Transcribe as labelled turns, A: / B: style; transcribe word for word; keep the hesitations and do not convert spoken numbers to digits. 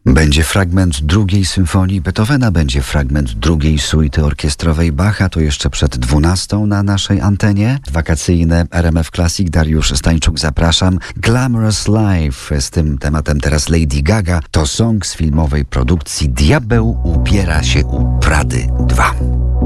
A: Będzie fragment drugiej symfonii Beethovena, będzie fragment drugiej suity orkiestrowej Bacha, to jeszcze przed dwunastą na naszej antenie. Wakacyjne R M F Classic, Dariusz Stańczuk, zapraszam. Glamorous Life, z tym tematem teraz Lady Gaga, to song z filmowej produkcji Diabeł ubiera się u Prady dwa.